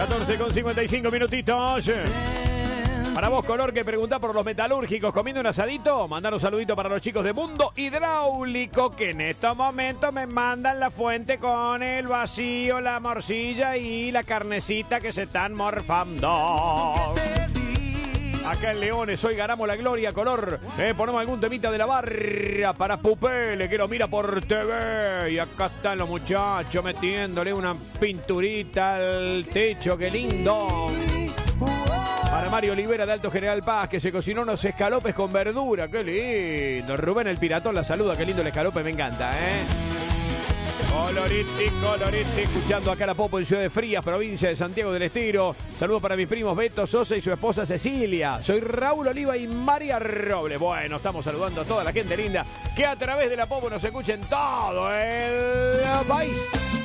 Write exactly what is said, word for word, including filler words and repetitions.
catorce con cincuenta y cinco minutitos. Para vos, Color, que preguntá por los metalúrgicos comiendo un asadito, mandar un saludito para los chicos de Mundo Hidráulico, que en estos momentos me mandan la fuente con el vacío, la morcilla y la carnecita que se están morfando. Acá en Leones hoy ganamos la gloria, Color. Eh, ponemos algún temita de la barra para Pupele, que lo mira por T V. Y acá están los muchachos metiéndole una pinturita al techo, qué lindo. Para Mario Olivera de Alto General Paz, que se cocinó unos escalopes con verdura. ¡Qué lindo! Rubén el Piratón la saluda. ¡Qué lindo el escalope! Me encanta, ¿eh? Coloriti, coloriti. Escuchando acá la Popo en Ciudad de Frías, provincia de Santiago del Estero. Saludos para mis primos Beto Sosa y su esposa Cecilia. Soy Raúl Oliva y María Robles. Bueno, estamos saludando a toda la gente linda que a través de la Popo nos escuchen todo el país.